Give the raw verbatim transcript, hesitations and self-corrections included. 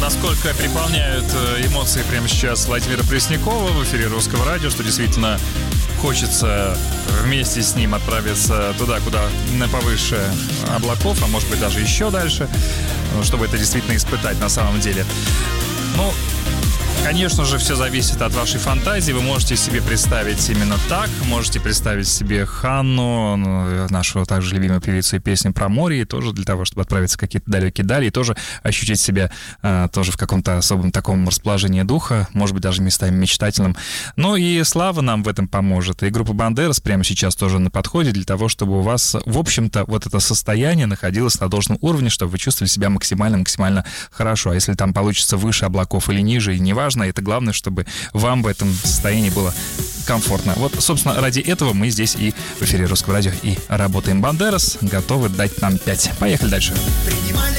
насколько переполняют эмоции прямо сейчас Владимира Преснякова в эфире Русского радио, что действительно хочется вместе с ним отправиться туда, куда повыше облаков, а может быть даже еще дальше, чтобы это действительно испытать на самом деле. Ну, конечно же, все зависит от вашей фантазии. Вы можете себе представить именно так. Можете представить себе Ханну, нашу также любимую певицу и песню про море, и тоже для того, чтобы отправиться в какие-то далекие дали, и тоже ощутить себя а, тоже в каком-то особом таком расположении духа, может быть, даже местами мечтательном. Ну и Слава нам в этом поможет. И группа Бандерас прямо сейчас тоже на подходе для того, чтобы у вас, в общем-то, вот это состояние находилось на должном уровне, чтобы вы чувствовали себя максимально-максимально хорошо. А если там получится выше облаков или ниже, и неважно, это главное, чтобы вам в этом состоянии было комфортно. Вот, собственно, ради этого мы здесь и в эфире Русского радио и работаем. Бандерас готовы дать нам пять. Поехали дальше.